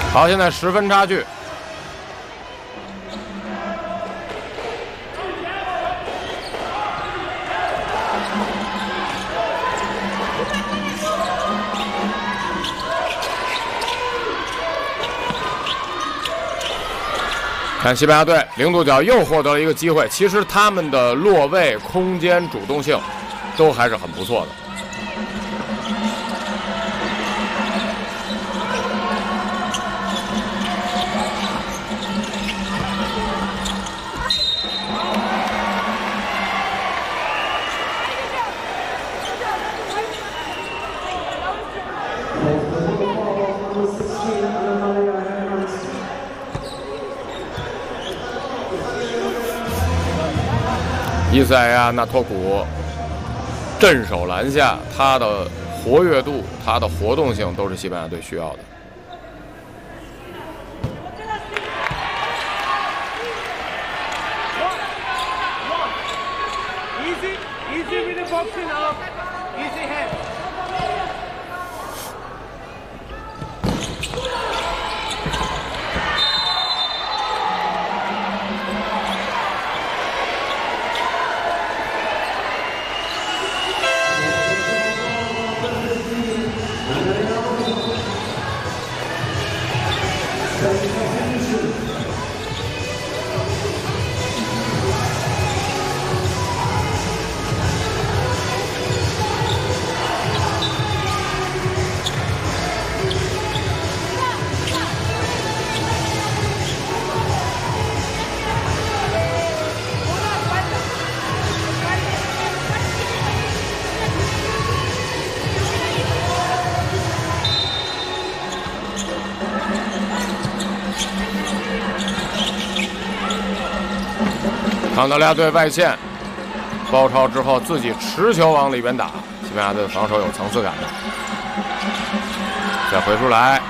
好，现在10分差距。看西班牙队零度角又获得了一个机会，其实他们的落位、空间、主动性都还是很不错的。伊赛亚纳托古镇守篮下，他的活跃度、他的活动性都是西班牙队需要的。康德利亚队外线包抄之后，自己持球往里边打，西班牙队的防守有层次感的。再回出来。